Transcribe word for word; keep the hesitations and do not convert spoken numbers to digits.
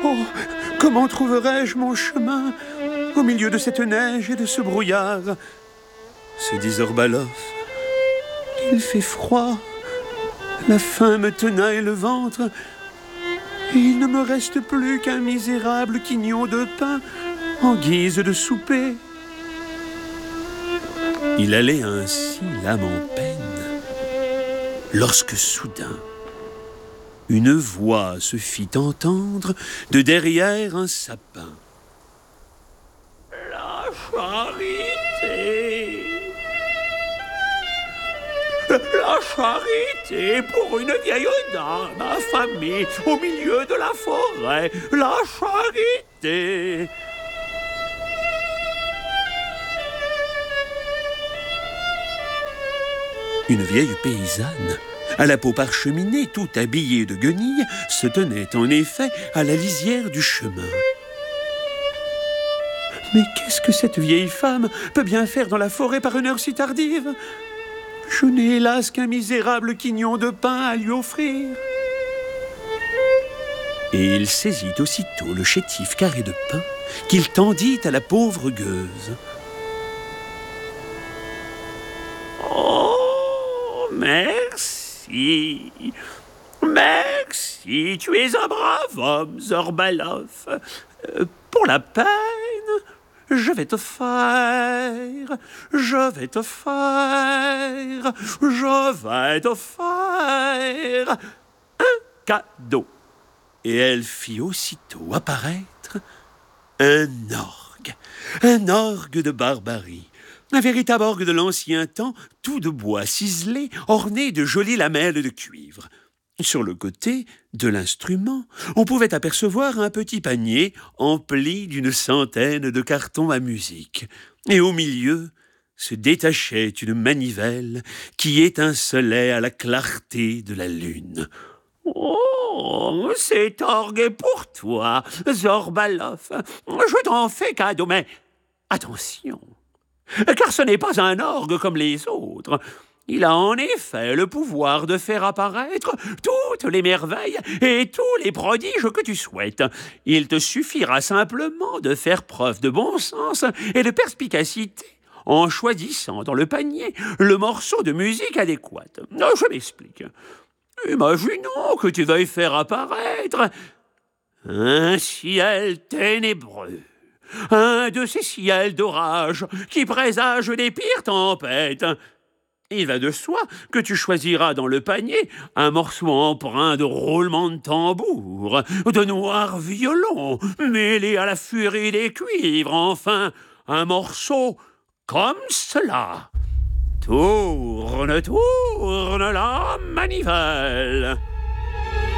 Oh, comment trouverai-je mon chemin au milieu de cette neige et de ce brouillard? Se dit Zorbalov. Il fait froid, la faim me tenaille le ventre, et il ne me reste plus qu'un misérable quignon de pain en guise de souper. Il allait ainsi, l'âme en peine, lorsque soudain, une voix se fit entendre de derrière un sapin. La charité! La charité pour une vieille dame affamée au milieu de la forêt. La charité! Une vieille paysanne, à la peau parcheminée, tout habillée de guenilles, se tenait en effet à la lisière du chemin. Mais qu'est-ce que cette vieille femme peut bien faire dans la forêt par une heure si tardive? Je n'ai hélas qu'un misérable quignon de pain à lui offrir. Et il saisit aussitôt le chétif carré de pain qu'il tendit à la pauvre gueuse. Oh, merci, merci, tu es un brave homme, Zorbalov. Euh, pour la peine, je vais te faire, je vais te faire, je vais te faire un cadeau. Et elle fit aussitôt apparaître un orgue, un orgue de barbarie, un véritable orgue de l'ancien temps, tout de bois ciselé, orné de jolies lamelles de cuivre. Sur le côté de l'instrument, on pouvait apercevoir un petit panier empli d'une centaine de cartons à musique. Et au milieu se détachait une manivelle qui étincelait à la clarté de la lune. Oh, cet orgue est pour toi, Zorbalov. Je t'en fais cadeau, mais attention, car ce n'est pas un orgue comme les autres. Il a en effet le pouvoir de faire apparaître toutes les merveilles et tous les prodiges que tu souhaites. Il te suffira simplement de faire preuve de bon sens et de perspicacité en choisissant dans le panier le morceau de musique adéquat. Je m'explique. Imaginons que tu veuilles faire apparaître un ciel ténébreux, un de ces ciels d'orage qui présagent des pires tempêtes. Il va de soi que tu choisiras dans le panier un morceau empreint de roulements de tambour, de noirs violons, mêlés à la furie des cuivres, enfin, un morceau comme cela. Tourne, tourne la manivelle.